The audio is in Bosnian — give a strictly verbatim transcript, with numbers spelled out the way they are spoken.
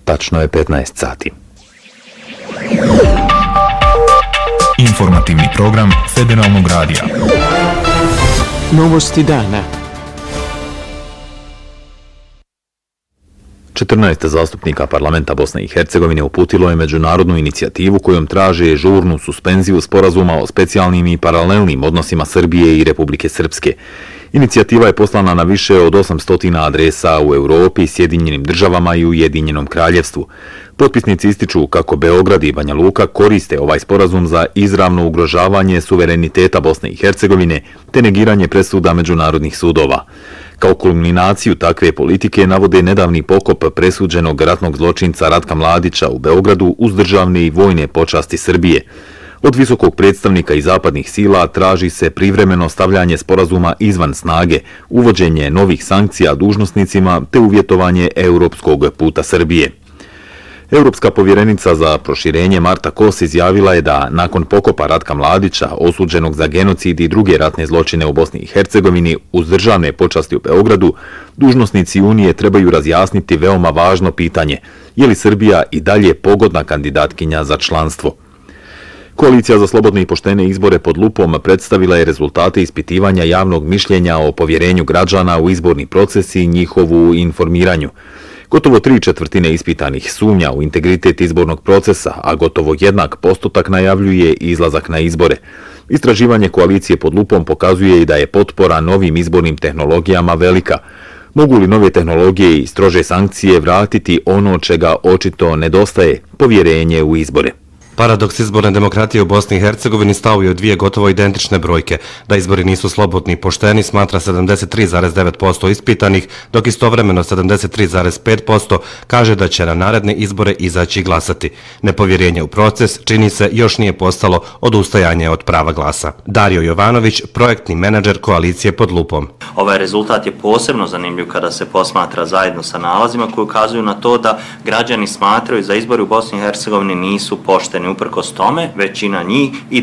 Tačno je petnaest sati. Informativni program Federalnog radija. Novosti dana. četrnaest zastupnika parlamenta Bosne i Hercegovine uputilo je međunarodnu inicijativu kojom traže žurnu suspenziju sporazuma o specijalnim i paralelnim odnosima Srbije i Republike Srpske. Inicijativa je poslana na više od osamsto adresa u Europi, Sjedinjenim državama i Ujedinjenom kraljevstvu. Potpisnici ističu kako Beograd i Banja Luka koriste ovaj sporazum za izravno ugrožavanje suvereniteta Bosne i Hercegovine te negiranje presuda međunarodnih sudova. Kao kulminaciju takve politike navode nedavni pokop presuđenog ratnog zločinca Ratka Mladića u Beogradu uz državne i vojne počasti Srbije. Od visokog predstavnika i zapadnih sila traži se privremeno stavljanje sporazuma izvan snage, uvođenje novih sankcija dužnosnicima te uvjetovanje europskog puta Srbije. Europska povjerenica za proširenje Marta Kos izjavila je da nakon pokopa Ratka Mladića, osuđenog za genocid i druge ratne zločine u Bosni i Hercegovini uz državne počasti u Beogradu, dužnosnici Unije trebaju razjasniti veoma važno pitanje: je li Srbija i dalje pogodna kandidatkinja za članstvo? Koalicija za slobodne i poštene izbore pod lupom predstavila je rezultate ispitivanja javnog mišljenja o povjerenju građana u izborni proces i njihovu informiranju. Gotovo tri četvrtine ispitanih sumnja u integritet izbornog procesa, a gotovo jednak postotak najavljuje izlazak na izbore. Istraživanje koalicije pod lupom pokazuje i da je potpora novim izbornim tehnologijama velika. Mogu li nove tehnologije i strože sankcije vratiti ono čega očito nedostaje, povjerenje u izbore? Paradoks izborne demokratije u Bosni i Hercegovini stao je od dvije gotovo identične brojke. Da izbori nisu slobodni i pošteni smatra sedamdeset tri zarez devet posto ispitanih, dok istovremeno sedamdeset tri zarez pet posto kaže da će na naredne izbore izaći glasati. Nepovjerenje u proces čini se još nije postalo odustajanje od prava glasa. Dario Jovanović, projektni menadžer koalicije pod lupom. Ovaj rezultat je posebno zanimljiv kada se posmatra zajedno sa nalazima koji ukazuju na to da građani smatraju da izbori u Bosni i Hercegovini nisu pošteni. Uprkos tome, većina njih i